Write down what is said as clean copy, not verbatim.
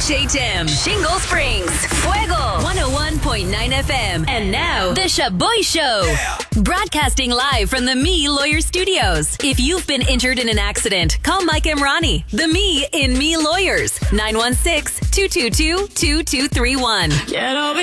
J. Tim, Shingle Springs, Fuego, 101.9 FM. And now, The Shaboy Show. Yeah. Broadcasting live from the Me Lawyer Studios. If you've been injured in an accident, call Mike and Ronnie, the Me in Me Lawyers, 916-222-2231.